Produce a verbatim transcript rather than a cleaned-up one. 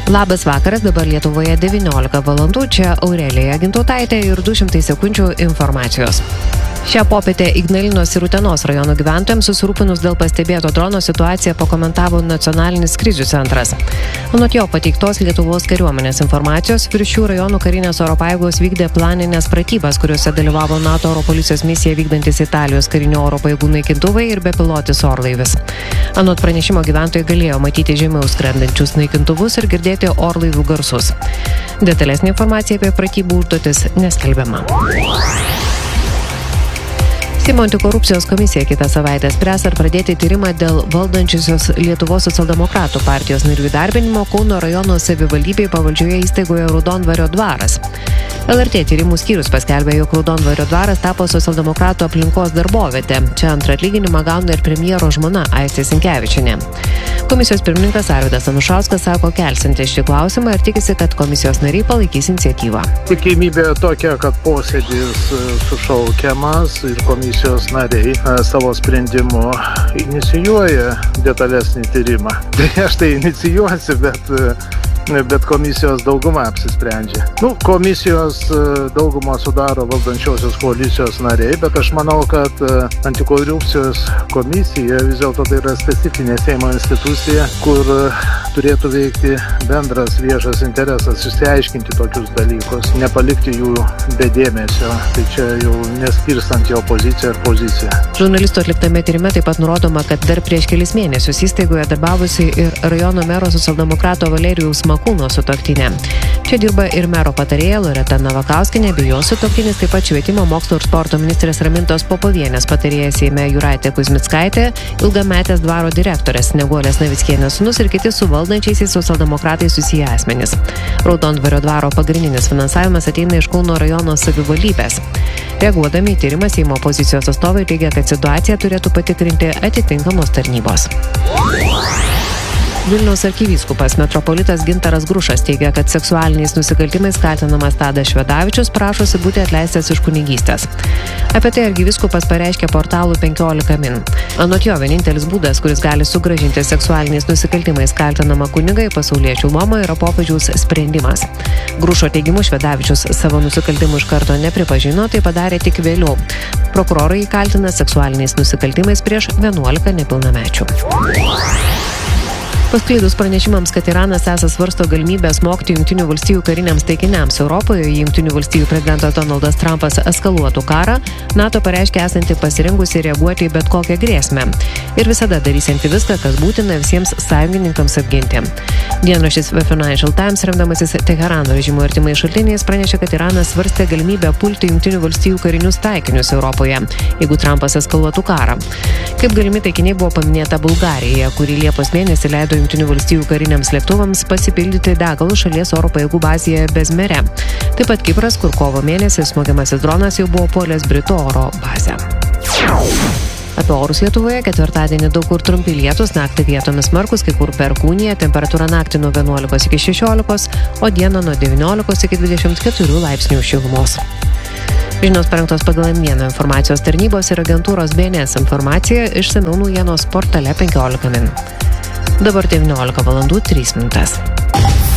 Labas vakaras, dabar Lietuvoje devyniolika valandų, čia Aurelija Gintautaitė ir du šimtai sekundžių informacijos. Šią popietę Ignalinos ir Utenos rajono gyventojams susirūpinus dėl pastebėto drono situaciją pakomentavo nacionalinis krizių centras. Anot jo pateiktos Lietuvos kariuomenės informacijos, virš šių rajonų karinės oro pajėgos vykdė planinės pratybas, kuriuose dalyvavo NATO oro policijos misiją vykdantis Italijos karinio oro pajėgų naikintuvai ir bepilotis orlaivis. Anot pranešimo gyventojai galėjo matyti žemiau skrendančius naikintuvus ir girdėti orlaivių garsus. Detalesnė informacija apie pratybų užduotis neskelbiama. Seimo antikorupcijos komisija kitą savaitę spręs ar pradėti tyrimą dėl valdančiosios Lietuvos socialdemokratų partijos narių įdarbinimo Kauno rajono savivaldybei pavaldžioje įstaigoje Raudondvario dvaras. L R T tyrimų skyrius paskelbė, jog Raudondvario dvaras tapo socialdemokratų aplinkos darbovietė. Čia antrą atlyginimą gauna ir premjero žmona Aistė Sinkevičienė. Komisijos pirmininkas Arvydas Anušauskas sako kelsiantis šį klausimą ir tikisi, kad komisijos nariai palaikys iniciatyvą. Tikimybė tokia, kad posėdis sušaukiamas ir komisijos nariai savo sprendimu inicijuoja detalesnį tyrimą. Tai aš tai inicijuosiu, bet... bet komisijos dauguma apsisprendžia. Nu, komisijos daugumą sudaro valdančiosios koalicijos nariai, bet aš manau, kad antikorupcijos komisija vis dėlto tai yra specifinė Seimo institucija, kur turėtų veikti bendras viešas interesas, išsiaiškinti tokius dalykus, nepalikti jų be dėmesio. Tai čia jau neskirstant jo poziciją ir poziciją. Žurnalistų atliktame tyrime taip pat nurodoma, kad dar prieš kelis mėnesius įstaigoje darbavusi ir rajono mero socialdemokrato Valerijaus Makūno sutuoktinė. Čia dirba ir mero patarėja Loreta Navakauskienė bei jos sutuoktinis, taip pat švietimo, mokslo ir sporto ministrės Ramintos Popovienės patarėja Seime Jūratė Kuzmickaitė, ilgametės dvaro direktorės Snieguolės Navickienės sūnus ir kiti su valdančiaisiais socialdemokratais susiję asmenys. Raudondvario dvaro pagrindinis finansavimas ateina iš Kauno rajono savivaldybės. Reaguodami į tyrimą, Seimo opozicijos atstovai teigia, kad situaciją turėtų patikrinti atitinkamos tarnybos. Vilniaus arkivyskupas metropolitas Gintaras Grušas teigia, kad seksualiniais nusikaltimais kaltinamas Tadas Švedavičius prašosi būti atleistas iš kunigystės. Apie tai arkivyskupas pareiškė portalui penkiolika min. Anot jo, vienintelis būdas, kuris gali sugrąžinti seksualiniais nusikaltimais kaltinamą kunigą į pasauliečių luomą, yra popiežiaus sprendimas. Grušo teigimu Švedavičius savo nusikaltimų iš karto nepripažino, tai padarė tik vėliau. Prokurorai jį kaltina seksualiniais nusikaltimais prieš vienuolika nepilnamečių. Pasklidus pranešimams, kad Iranas esą svarsto galimybę smogti Jungtinių valstijų kariniams taikiniams Europoje, Jungtinių valstijų prezidentas Donaldas Trumpas eskaluotų karą, NATO pareiškė esanti pasirengusi reaguoti į bet kokią grėsmę ir visada darysianti viską, kas būtina visiems sąjungininkams apginti. Dienraštis The Financial Times, remdamasis Teherano režimo artimais šaltiniais, pranešė, kad Iranas svarstė galimybę pulti Jungtinių valstijų karinius taikinius Europoje, jeigu Trumpas eskaluotų karą. Kaip galimi taikiniai buvo paminėta Bulgarija, kuri Liepos mėnesį leido Jungtinių valstijų kariniams lėktuvams pasipildyti degalų šalies oro pajėgų bazėje Bezmere. Taip pat Kipras, kur kovo mėnesį smogiamasis dronas jau buvo puolęs Britų oro bazę. Apie orus Lietuvoje ketvirtadienį daug kur trumpi lietūs, naktį vietomis smarkus, kai kur perkūnija, temperatūra naktį nuo vienuolikos iki šešiolikos, o dieną nuo devyniolikos iki dvidešimt keturių laipsnių šilumos. Žinios parengtos pagal M vieną informacijos tarnybos ir agentūros B N S informacija, išsamiau naujienos portale penkiolika min. Dabar devyniolika valandų trys minutės.